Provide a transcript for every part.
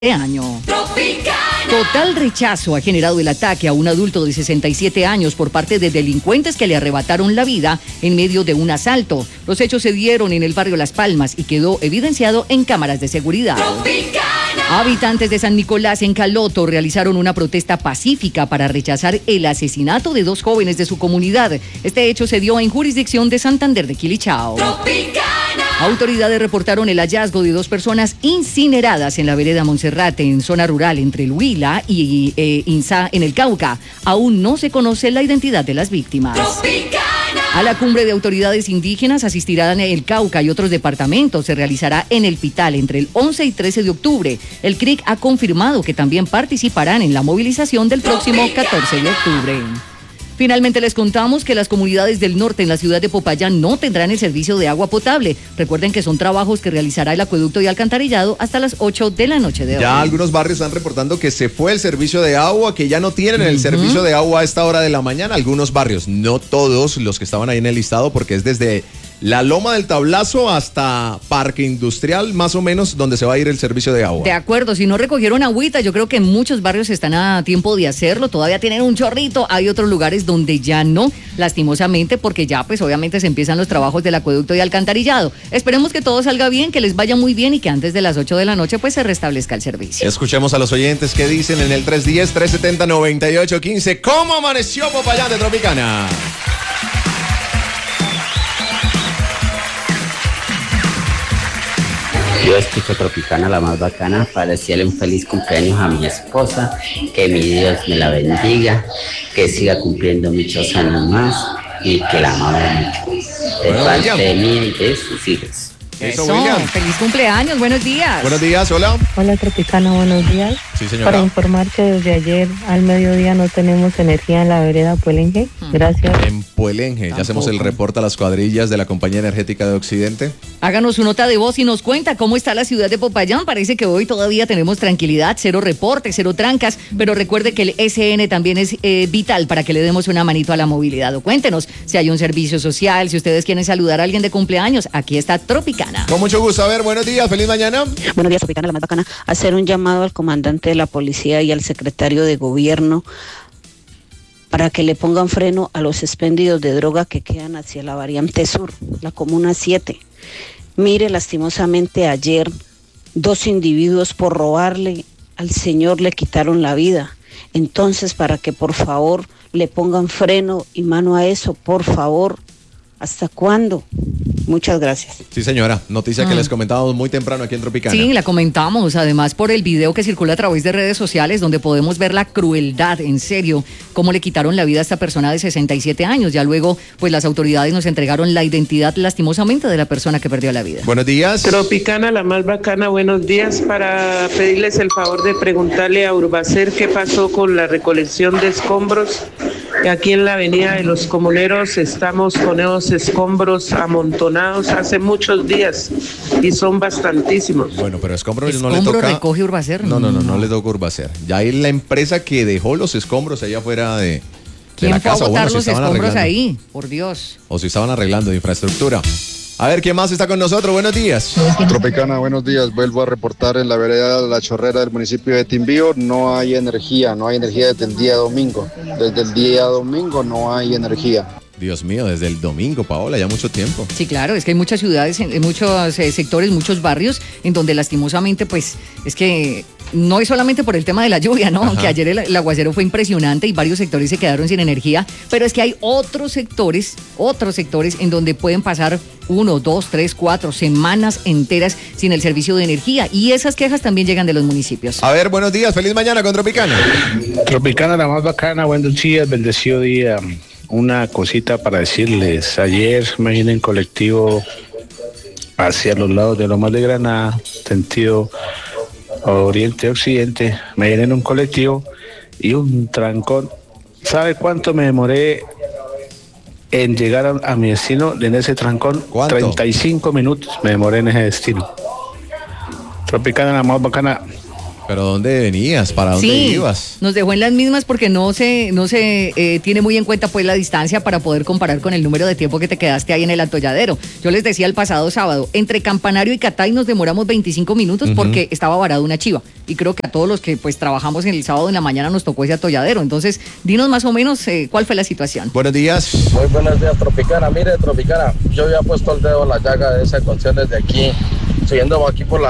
año. Total rechazo ha generado el ataque a un adulto de 67 años por parte de delincuentes que le arrebataron la vida en medio de un asalto. Los hechos se dieron en el barrio Las Palmas y quedó evidenciado en cámaras de seguridad. Habitantes de San Nicolás en Caloto realizaron una protesta pacífica para rechazar el asesinato de 2 jóvenes de su comunidad. Este hecho se dio en jurisdicción de Santander de Quilichao. Autoridades reportaron el hallazgo de 2 personas incineradas en la vereda Monserrate, en zona rural entre el Huila y Insá, en el Cauca. Aún no se conoce la identidad de las víctimas. A la cumbre de autoridades indígenas asistirán el Cauca y otros departamentos. Se realizará en el Pital entre el 11 y 13 de octubre. El CRIC ha confirmado que también participarán en la movilización del próximo 14 de octubre. Finalmente les contamos que las comunidades del norte en la ciudad de Popayán no tendrán el servicio de agua potable. Recuerden que son trabajos que realizará el acueducto y alcantarillado hasta las 8 de la noche de hoy. Ya algunos barrios están reportando que se fue el servicio de agua, que ya no tienen el servicio de agua a esta hora de la mañana. Algunos barrios, no todos los que estaban ahí en el listado, porque es desde la Loma del Tablazo hasta Parque Industrial, más o menos, donde se va a ir el servicio de agua. De acuerdo, si no recogieron agüita, yo creo que muchos barrios están a tiempo de hacerlo, todavía tienen un chorrito, hay otros lugares donde ya no, lastimosamente, porque ya pues obviamente se empiezan los trabajos del acueducto y alcantarillado. Esperemos que todo salga bien, que les vaya muy bien y que antes de las 8 de la noche pues se restablezca el servicio. Escuchemos a los oyentes que dicen en el 310-370-9815, ¿cómo amaneció Popayán de Tropicana? Yo escucho Tropicana, la más bacana, para decirle un feliz cumpleaños a mi esposa, que mi Dios me la bendiga, que siga cumpliendo muchos años más y que la amamos mucho. De parte mía y de sus hijos. Eso, feliz cumpleaños, buenos días. Buenos días, hola. Hola Tropicana, buenos días. Sí, señora. Para informar que desde ayer al mediodía no tenemos energía en la vereda Puelenge. Gracias. En Puelenge, ya hacemos el reporte a las cuadrillas de la Compañía Energética de Occidente. Háganos su nota de voz y nos cuenta cómo está la ciudad de Popayán. Parece que hoy todavía tenemos tranquilidad, 0 reportes, 0 trancas, pero recuerde que el SN también es vital para que le demos una manito a la movilidad. O cuéntenos si hay un servicio social, si ustedes quieren saludar a alguien de cumpleaños, aquí está Tropicana. Con mucho gusto, a ver, buenos días, feliz mañana. Buenos días, Tropicana, la más bacana. Hacer un llamado al comandante de la policía y al secretario de gobierno para que le pongan freno a los expendios de droga que quedan hacia la variante sur, la comuna 7. Mire, lastimosamente ayer 2 individuos por robarle al señor le quitaron la vida. Entonces, para que por favor le pongan freno y mano a eso, por favor. ¿Hasta cuándo? Muchas gracias. Sí, señora. Noticia que les comentábamos muy temprano aquí en Tropicana. Sí, la comentamos, además por el video que circula a través de redes sociales, donde podemos ver la crueldad, en serio, cómo le quitaron la vida a esta persona de 67 años. Ya luego, pues las autoridades nos entregaron la identidad, lastimosamente, de la persona que perdió la vida. Buenos días. Tropicana, la más bacana, buenos días. Para pedirles el favor de preguntarle a Urbacer qué pasó con la recolección de escombros. Aquí en la avenida de los Comuneros estamos con esos escombros amontonados hace muchos días y son bastantísimos. Bueno, pero escombros no le toca. ¿Recoge Urbacer? No le toca Urbacer. Ya es la empresa que dejó los escombros allá afuera de la casa. ¿Quién fue a botar si los escombros arreglando ahí? Por Dios. O si estaban arreglando de infraestructura. A ver, ¿quién más está con nosotros? Buenos días. Tropicana, buenos días. Vuelvo a reportar en la vereda La Chorrera del municipio de Timbío. No hay energía desde el día domingo. Desde el día domingo no hay energía. Dios mío, desde el domingo, Paola, ya mucho tiempo. Sí, claro, es que hay muchas ciudades, muchos sectores, muchos barrios en donde lastimosamente, pues, es que no es solamente por el tema de la lluvia, ¿no? Aunque ayer el aguacero fue impresionante y varios sectores se quedaron sin energía, pero es que hay otros sectores en donde pueden pasar 1, 2, 3, 4 semanas enteras sin el servicio de energía y esas quejas también llegan de los municipios. A ver, buenos días, feliz mañana con Tropicana. Tropicana, la más bacana, buenos días, bendecido día. Una cosita para decirles, ayer me vine en colectivo hacia los lados de Lomas de Granada, sentido oriente-occidente, me vine en un colectivo y un trancón. ¿Sabe cuánto me demoré en llegar a mi destino en ese trancón? ¿Cuánto? 35 minutos me demoré en ese destino. Tropicana, la más bacana. ¿Pero dónde venías? ¿Para dónde ibas? Nos dejó en las mismas porque no se tiene muy en cuenta pues la distancia para poder comparar con el número de tiempo que te quedaste ahí en el atolladero. Yo les decía el pasado sábado, entre Campanario y Catay nos demoramos 25 minutos porque estaba varada una chiva. Y creo que a todos los que pues trabajamos en el sábado en la mañana nos tocó ese atolladero. Entonces, dinos más o menos cuál fue la situación. Buenos días. Muy buenos días, Tropicana. Mire, Tropicana, yo había puesto el dedo en la llaga de esa cuestión desde aquí, subiendo aquí por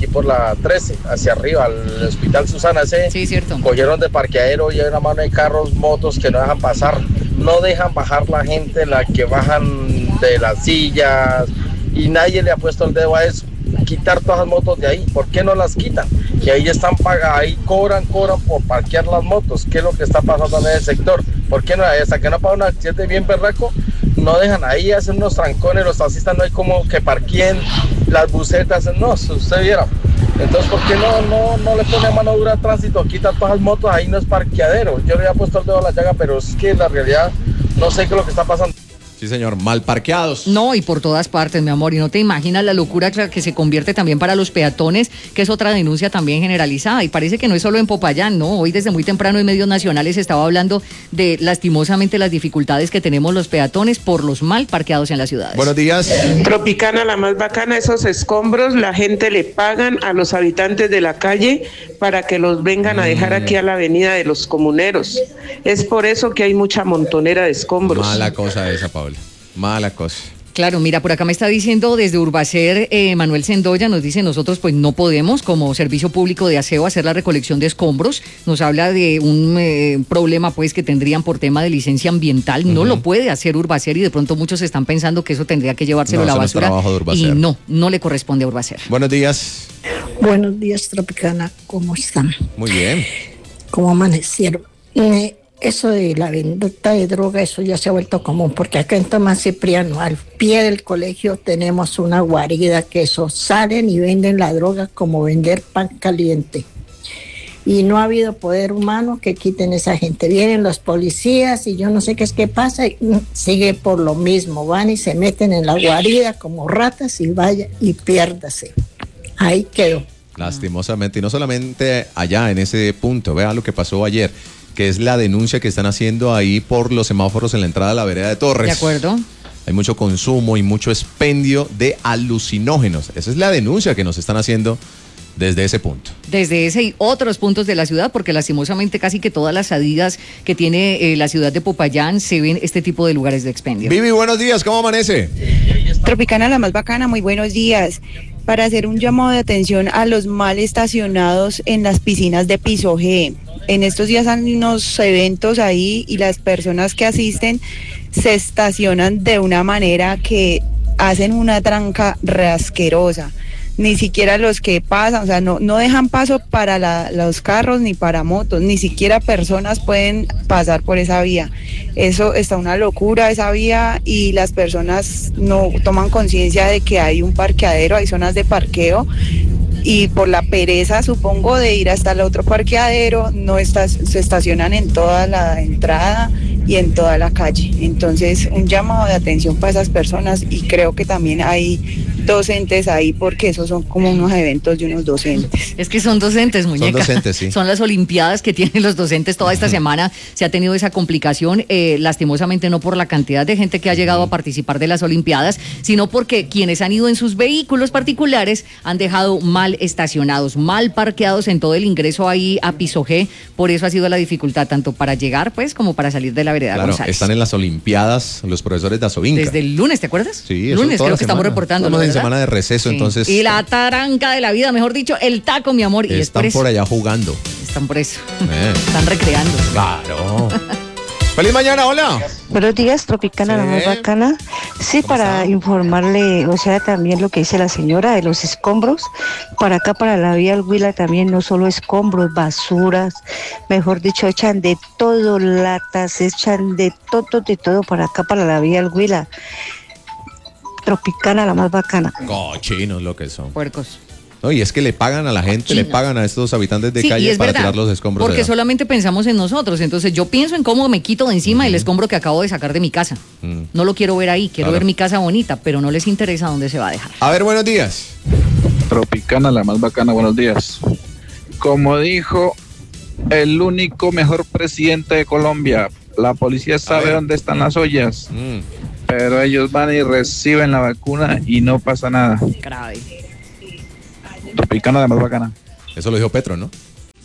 la 13, hacia arriba, al Hospital Susana C. Sí, cierto. Cogieron de parqueadero y hay una mano de carros, motos que no dejan pasar. No dejan bajar la gente, la que bajan de las sillas, y nadie le ha puesto el dedo a eso. Quitar todas las motos de ahí, ¿por qué no las quitan? Y ahí están pagadas, ahí cobran por parquear las motos. ¿Qué es lo que está pasando en el sector? ¿Por qué no? Hasta que no pasa un accidente bien berraco, no dejan ahí, hacen unos trancones, los taxistas no hay como que parqueen, las busetas, no, si usted viera. Entonces, ¿por qué no le pone mano dura al tránsito? Quita todas las motos, ahí no es parqueadero. Yo le había puesto el dedo a la llaga, pero es que la realidad no sé qué es lo que está pasando. Sí, señor, mal parqueados. No, y por todas partes, mi amor, y no te imaginas la locura que se convierte también para los peatones, que es otra denuncia también generalizada, y parece que no es solo en Popayán, ¿no? Hoy desde muy temprano en medios nacionales estaba hablando de, lastimosamente, las dificultades que tenemos los peatones por los mal parqueados en las ciudades. Buenos días. Tropicana, la más bacana, esos escombros, la gente le pagan a los habitantes de la calle para que los vengan a dejar aquí a la avenida de los comuneros. Es por eso que hay mucha montonera de escombros. Mala cosa esa, Paula. Mala cosa. Claro, mira, por acá me está diciendo desde Urbacer, Manuel Sendoya nos dice, nosotros pues no podemos como servicio público de aseo hacer la recolección de escombros. Nos habla de un problema pues que tendrían por tema de licencia ambiental. No lo puede hacer Urbacer y de pronto muchos están pensando que eso tendría que llevárselo a la basura. Y no le corresponde a Urbacer. Buenos días. Buenos días, Tropicana. ¿Cómo están? Muy bien. ¿Cómo amanecieron? Eso de la venta de droga, eso ya se ha vuelto común, porque acá en Tomás Cipriano, al pie del colegio, tenemos una guarida que eso, salen y venden la droga como vender pan caliente. Y no ha habido poder humano que quiten a esa gente. Vienen los policías y yo no sé qué es que pasa, y sigue por lo mismo, van y se meten en la guarida como ratas y vaya y piérdase. Ahí quedó. Lastimosamente, y no solamente allá en ese punto, vea lo que pasó ayer, que es la denuncia que están haciendo ahí por los semáforos en la entrada de la vereda de Torres. De acuerdo. Hay mucho consumo y mucho expendio de alucinógenos. Esa es la denuncia que nos están haciendo desde ese punto. Desde ese y otros puntos de la ciudad, porque lastimosamente casi que todas las salidas que tiene la ciudad de Popayán se ven este tipo de lugares de expendio. Vivi, buenos días, ¿cómo amanece? Tropicana, la más bacana, muy buenos días. Para hacer un llamado de atención a los mal estacionados en las piscinas de piso G. En estos días hay unos eventos ahí y las personas que asisten se estacionan de una manera que hacen una tranca rasquerosa. Ni siquiera los que pasan, o sea, no dejan paso para los carros ni para motos, ni siquiera personas pueden pasar por esa vía. Eso está una locura, esa vía, y las personas no toman conciencia de que hay un parqueadero, hay zonas de parqueo, y por la pereza, supongo, de ir hasta el otro parqueadero, se estacionan en toda la entrada y en toda la calle. Entonces, un llamado de atención para esas personas, y creo que también hay docentes ahí, porque esos son como unos eventos de unos docentes. Es que son docentes, muñeca. Son docentes, sí. Son las olimpiadas que tienen los docentes toda esta semana. Se ha tenido esa complicación, lastimosamente no por la cantidad de gente que ha llegado a participar de las olimpiadas, sino porque quienes han ido en sus vehículos particulares han dejado mal estacionados, mal parqueados en todo el ingreso ahí a Piso G. Por eso ha sido la dificultad, tanto para llegar pues como para salir de la vereda González. Están en las olimpiadas los profesores de Asovinca. Desde el lunes, ¿te acuerdas? Sí, lunes creo que estamos reportando. Estamos en semana de receso, sí. Entonces. Y la taranca de la vida, mejor dicho, el taco, mi amor. Y están por allá jugando. Están por eso. Están recreando. Claro. ¡Feliz mañana, hola! Buenos días, Tropicana, la más bacana. Sí, para informarle, o sea, también lo que dice la señora de los escombros. Para acá, para la vía del Huila, también no solo escombros, basuras, mejor dicho, echan de todo, latas, echan de todo para acá, para la vía del Huila. Tropicana, la más bacana. Cochinos lo que son. Puercos. No, y es que le pagan a la gente, Cochinas. le pagan a estos habitantes de calle para tirar los escombros. Porque solamente pensamos en nosotros. Entonces yo pienso en cómo me quito de encima el escombro que acabo de sacar de mi casa. No lo quiero ver ahí, quiero ver mi casa bonita, pero no les interesa dónde se va a dejar. A ver, buenos días. Tropicana, la más bacana, buenos días. Como dijo el único mejor presidente de Colombia, la policía sabe dónde están las ollas, pero ellos van y reciben la vacuna y no pasa nada. Grave. Tropicana de más bacana. Eso lo dijo Petro, ¿no?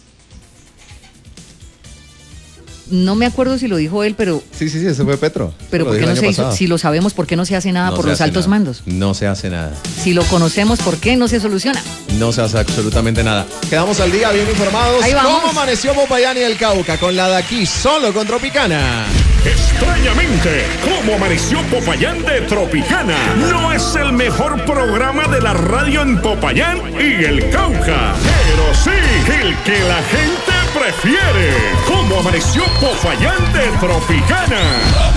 No me acuerdo si lo dijo él, pero... Sí, ese fue Petro. Pero ¿por qué no se hizo? Si lo sabemos, ¿por qué no se hace nada por los altos mandos? No se hace nada. Si lo conocemos, ¿por qué no se soluciona? No se hace absolutamente nada. Quedamos al día bien informados. Ahí vamos. ¿Cómo amaneció Popayán y el Cauca? Con la de aquí, solo con Tropicana. Extrañamente, ¿cómo amaneció Popayán de Tropicana? No es el mejor programa de la radio en Popayán y el Cauca, pero sí el que la gente prefiere. ¿Cómo amaneció Popayán de Tropicana?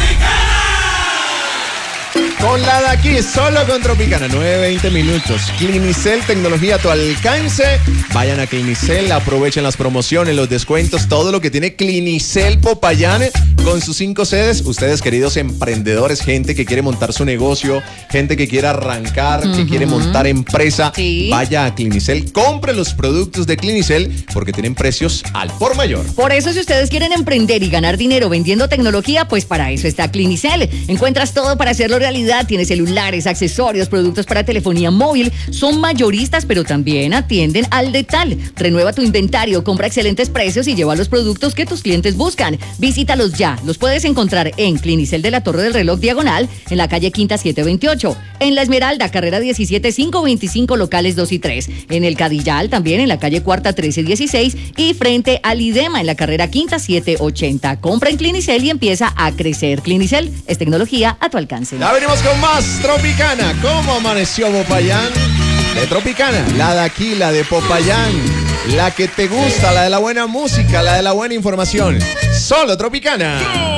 Con la de aquí, solo con Tropicana, 9:20 minutos. Clinicel, tecnología a tu alcance. Vayan a Clinicel, aprovechen las promociones, los descuentos, todo lo que tiene Clinicel Popayán con sus 5 sedes. Ustedes, queridos emprendedores, gente que quiere montar su negocio, gente que quiere arrancar, que quiere montar empresa, vaya a Clinicel, compre los productos de Clinicel porque tienen precios al por mayor. Por eso, si ustedes quieren emprender y ganar dinero vendiendo tecnología, pues para eso está Clinicel. Encuentras todo para hacerlo realidad. Tiene celulares, accesorios, productos para telefonía móvil. Son mayoristas, pero también atienden al detal. Renueva tu inventario, compra excelentes precios y lleva los productos que tus clientes buscan. Visítalos ya. Los puedes encontrar en Clinicel de la Torre del Reloj Diagonal, en la calle Quinta 728. En La Esmeralda, carrera 17 525, locales 2 y 3. En el Cadillal, también en la calle Cuarta 1316. Y frente al IDEMA, en la carrera Quinta 780. Compra en Clinicel y empieza a crecer. Clinicel es tecnología a tu alcance. Ya venimos con más Tropicana. ¿Cómo amaneció Popayán? De Tropicana, la de aquí, la de Popayán, la que te gusta, la de la buena música, la de la buena información. Solo Tropicana.